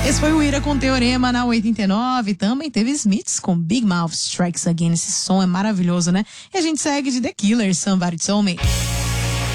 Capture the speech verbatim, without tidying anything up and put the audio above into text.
Esse foi o Ira com Teorema na oitenta e nove. Também teve Smiths com Big Mouth Strikes Again. Esse som é maravilhoso, né? E a gente segue de The Killers, Somebody Told Me.